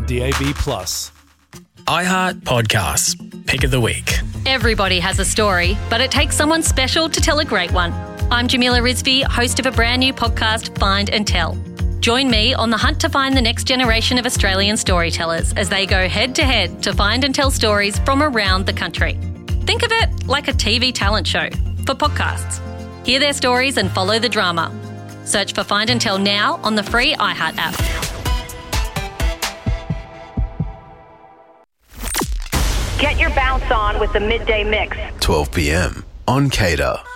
DAB+. iHeart Podcasts. Pick of the Week. Everybody has a story, but it takes someone special to tell a great one. I'm Jamila Rizvi, host of a brand new podcast, Find and Tell. Join me on the hunt to find the next generation of Australian storytellers as they go head-to-head to find and tell stories from around the country. Think of it like a TV talent show for podcasts. Hear their stories and follow the drama. Search for Find and Tell now on the free iHeart app. Get your bounce on with the Midday Mix. 12 p.m. on Cater.